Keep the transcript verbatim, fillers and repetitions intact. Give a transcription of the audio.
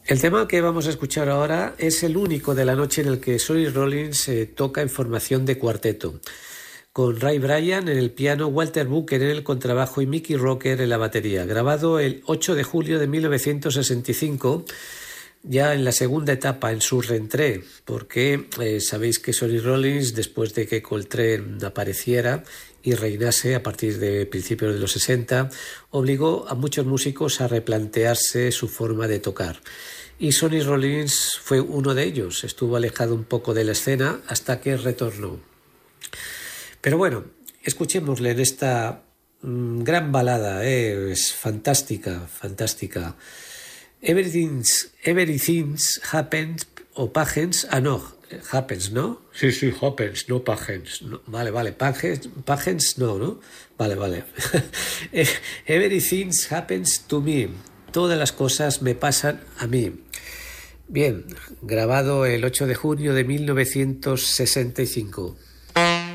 El tema que vamos a escuchar ahora es el único de la noche en el que Sonny Rollins eh, toca en formación de cuarteto, con Ray Bryan en el piano, Walter Booker en el contrabajo y Mickey Rocker en la batería. Grabado el ocho de julio de mil novecientos sesenta y cinco, ya en la segunda etapa, en su reentré, porque eh, sabéis que Sonny Rollins, después de que Coltrane apareciera y reinase a partir de principios de los sesenta, obligó a muchos músicos a replantearse su forma de tocar. Y Sonny Rollins fue uno de ellos. Estuvo alejado un poco de la escena hasta que retornó. Pero bueno, escuchémosle en esta mmm, gran balada, eh, es fantástica, fantástica. Everything's, everything's happens o pagens, ah no, happens, ¿no? Sí, sí, happens, no pagens. No, vale, vale, pagens, pagens no, ¿no? Vale, vale. Everything's happens to me. Todas las cosas me pasan a mí. Bien, grabado el ocho de junio de mil novecientos sesenta y cinco.